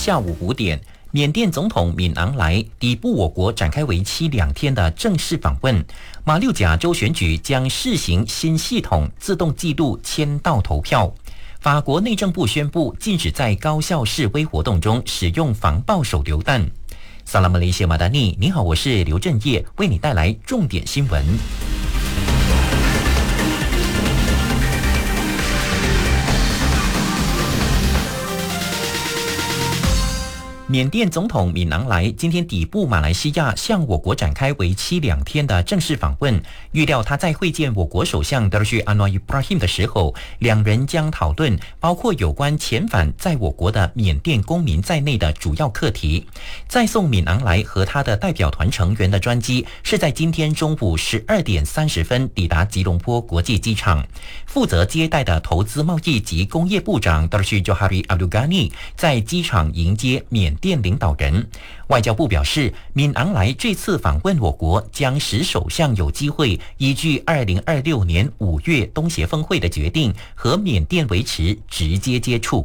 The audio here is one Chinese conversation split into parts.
下午5点，缅甸总统敏昂莱抵埗我国，展开为期2天的正式访问。马六甲州选举将试行新系统，自动记录签到投票。法国内政部宣布禁止在高校示威活动中使用防爆手榴弹。萨拉马雷西马达尼，你好，我是刘振业，为你带来重点新闻。缅甸总统敏昂莱今天抵埗马来西亚，向我国展开为期2天的正式访问。预料他在会见我国首相德须安瓦伊布拉辛的时候，两人将讨论包括有关遣返在我国的缅甸公民在内的主要课题。载送敏昂莱和他的代表团成员的专机是在今天中午12点30分抵达吉隆坡国际机场。负责接待的投资贸易及工业部长德须佐哈里阿鲁加尼在机场迎接缅甸领导人。外交部表示，敏昂莱这次访问我国将使首相有机会依据2026年5月东协峰会的决定和缅甸维持直接接触。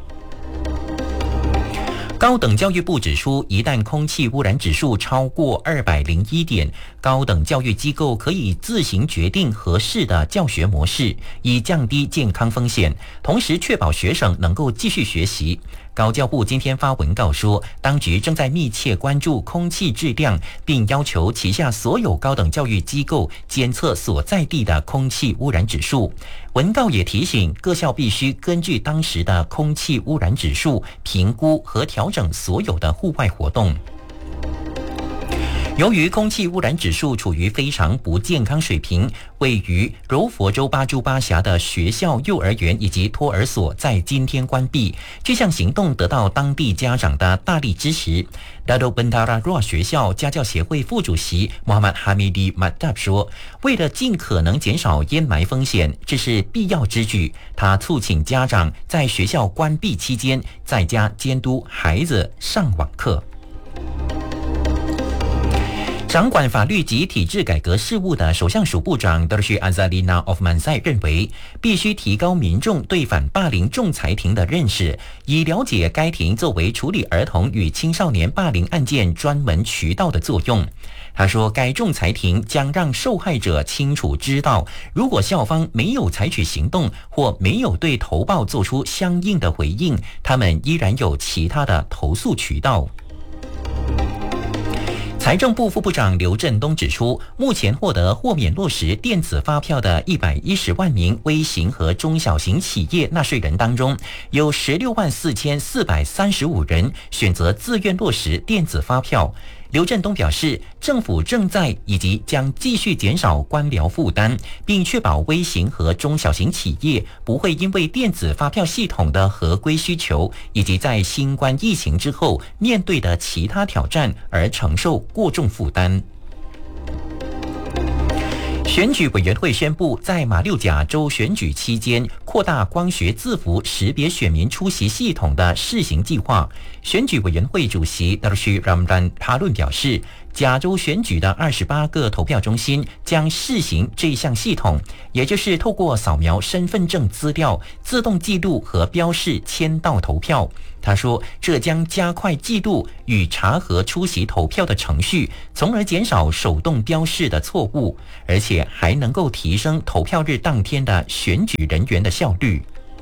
高等教育部指出，一旦空气污染指数超过201点，高等教育机构可以自行决定合适的教学模式，以降低健康风险，同时确保学生能够继续学习。高教部今天发文告说，当局正在密切关注空气质量，并要求旗下所有高等教育机构监测所在地的空气污染指数。文告也提醒各校必须根据当时的空气污染指数评估和调整所有的户外活动。由于空气污染指数处于非常不健康水平，位于柔佛州巴珠巴峡的学校、幼儿园以及托儿所在今天关闭。这项行动得到当地家长的大力支持。Dado Bentara Roa 学校家教协会副主席 Muhammad Hamidi Madab 说，为了尽可能减少烟霾风险，这是必要之举。他促请家长在学校关闭期间在家监督孩子上网课。掌管法律及体制改革事务的首相署部长德须阿扎丽娜·奥夫曼塞认为，必须提高民众对反霸凌仲裁庭的认识，以了解该庭作为处理儿童与青少年霸凌案件专门渠道的作用。他说，该仲裁庭将让受害者清楚知道，如果校方没有采取行动或没有对投报做出相应的回应，他们依然有其他的投诉渠道。财政部副部长刘振东指出，目前获得豁免落实电子发票的110万名微型和中小型企业纳税人当中，有164435人选择自愿落实电子发票。刘振东表示，政府正在以及将继续减少官僚负担，并确保微型和中小型企业不会因为电子发票系统的合规需求以及在新冠疫情之后面对的其他挑战而承受过重负担。选举委员会宣布，在马六甲州选举期间扩大光学字符识别选民出席系统的试行计划。选举委员会主席德须让丹哈伦表示，甲州选举的28个投票中心将试行这项系统，也就是透过扫描身份证资料，自动记录和标示签到投票。他说，这将加快记录与查核出席投票的程序，从而减少手动标示的错误，而且还能够提升投票日当天的选举人员的效率。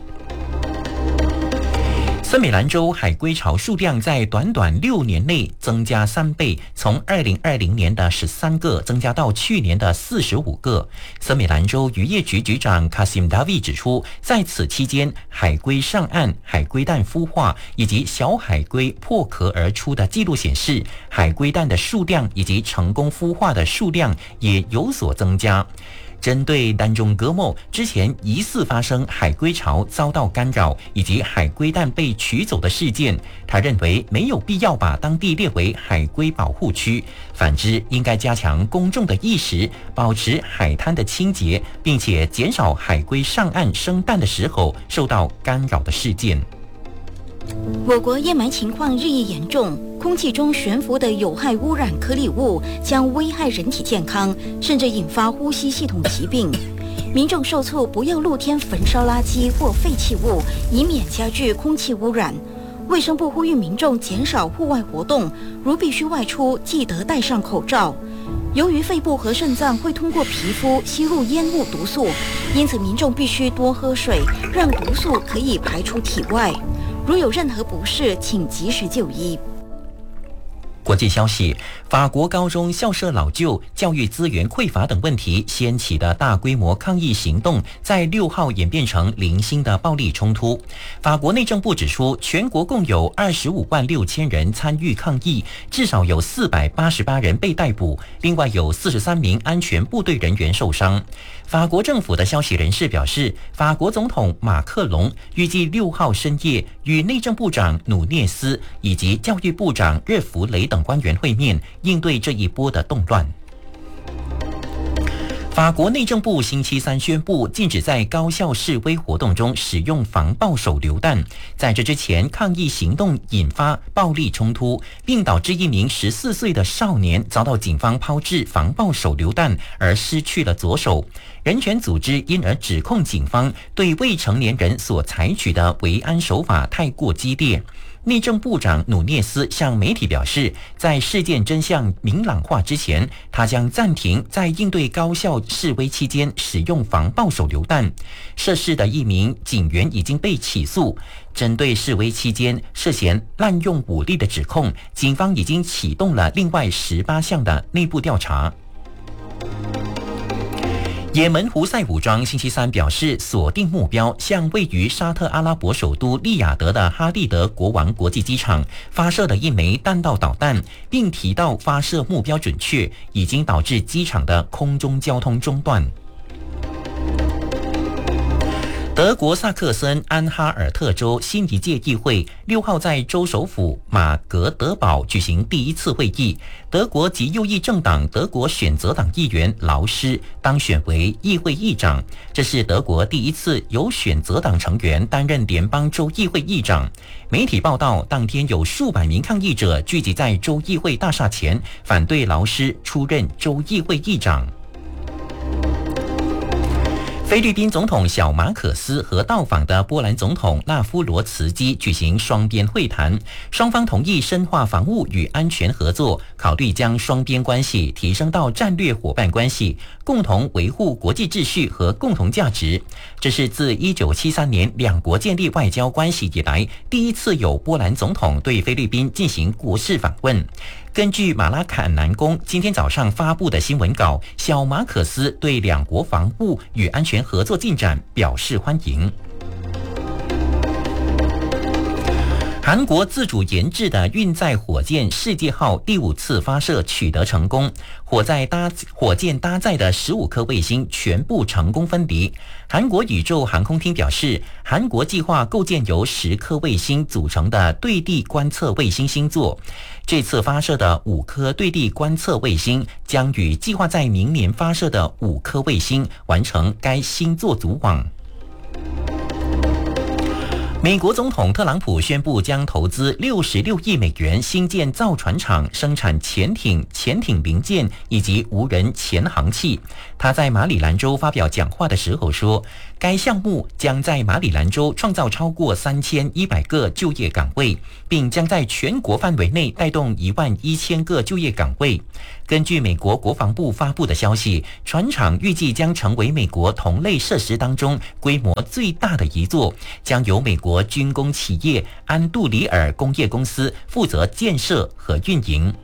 森美兰州海龟巢数量在短短6年内增加3倍，从2020年的13个增加到去年的45个。森美兰州渔业局局长 Kasim Davi 指出，在此期间，海龟上岸、海龟蛋孵化以及小海龟破壳而出的记录显示，海龟蛋的数量以及成功孵化的数量也有所增加。针对丹中戈莫之前疑似发生海龟巢遭到干扰以及海龟蛋被取走的事件，他认为没有必要把当地列为海龟保护区，反之应该加强公众的意识，保持海滩的清洁，并且减少海龟上岸生蛋的时候受到干扰的事件。 我国烟霾情况日益严重，空气中悬浮的有害污染颗粒物将危害人体健康，甚至引发呼吸系统疾病。民众受促不要露天焚烧垃圾或废弃物，以免加剧空气污染。 卫生部呼吁民众减少户外活动，如必须外出，记得戴上口罩。由于肺部和肾脏会通过皮肤吸入烟雾毒素，因此民众必须多喝水，让毒素可以排出体外。如有任何不适，请及时就医。 国际消息，法国高中校舍老旧、教育资源匮乏等问题掀起的大规模抗议行动，在6号演变成零星的暴力冲突。法国内政部指出，全国共有25万6千人参与抗议，至少有488人被逮捕，另外有43名安全部队人员受伤。法国政府的消息人士表示，法国总统马克龙预计6号深夜与内政部长努涅斯以及教育部长热弗雷等官员会面，应对这一波的动乱。法国内政部星期三宣布禁止在高校示威活动中使用防爆手榴弹。在这之前，抗议行动引发暴力冲突，并导致一名14岁的少年遭到警方抛掷防爆手榴弹而失去了左手。人权组织因而指控警方对未成年人所采取的维安手法太过激烈。内政部长努涅斯向媒体表示，在事件真相明朗化之前，他将暂停在应对高校示威期间使用防爆手榴弹。涉事的一名警员已经被起诉。针对示威期间涉嫌滥用武力的指控，警方已经启动了另外18项的内部调查。也门胡塞武装星期三表示，锁定目标，向位于沙特阿拉伯首都利雅得的哈利德国王国际机场发射了一枚弹道导弹，并提到发射目标准确，已经导致机场的空中交通中断。德国萨克森安哈尔特州新一届议会6号在州首府马格德堡举行第一次会议。德国极右翼政党德国选择党议员劳施当选为议会议长，这是德国第一次由选择党成员担任联邦州议会议长。媒体报道，当天有数百名抗议者聚集在州议会大厦前，反对劳施出任州议会议长。菲律宾总统小马可斯和到访的波兰总统纳夫罗茨基举行双边会谈，双方同意深化防务与安全合作，考虑将双边关系提升到战略伙伴关系，共同维护国际秩序和共同价值。这是自1973年两国建立外交关系以来，第一次有波兰总统对菲律宾进行国事访问。根据马拉坎南宫今天早上发布的新闻稿，小马可斯对两国防务与安全合作进展表示欢迎。韩国自主研制的运载火箭世界号第5次发射取得成功，火箭搭载的15颗卫星全部成功分离。韩国宇宙航空厅表示，韩国计划构建由10颗卫星组成的对地观测卫星星座。这次发射的5颗对地观测卫星将与计划在明年发射的5颗卫星完成该星座组网。美国总统特朗普宣布将投资66亿美元新建造船厂，生产潜艇零件以及无人潜航器。他在马里兰州发表讲话的时候说，该项目将在马里兰州创造超过3100个就业岗位，并将在全国范围内带动11000个就业岗位。根据美国国防部发布的消息，船厂预计将成为美国同类设施当中规模最大的一座，将由美国军工企业安杜里尔工业公司负责建设和运营。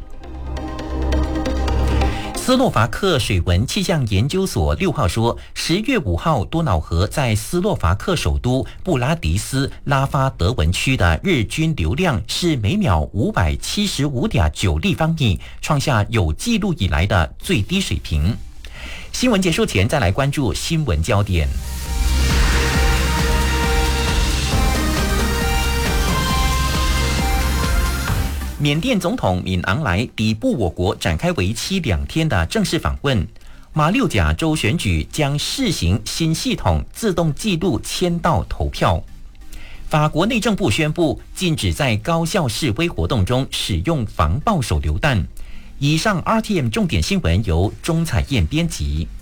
斯洛伐克水文气象研究所6号说，10月5号多瑙河在斯洛伐克首都布拉迪斯拉发德文区的日均流量是每秒575.9立方米，创下有记录以来的最低水平。新闻结束前，再来关注新闻焦点。缅甸总统敏昂莱抵埗我国，展开为期2天的正式访问。马六甲州选举将试行新系统，自动记录签到投票。法国内政部宣布禁止在高校示威活动中使用防爆手榴弹。以上 RTM 重点新闻由钟彩燕编辑。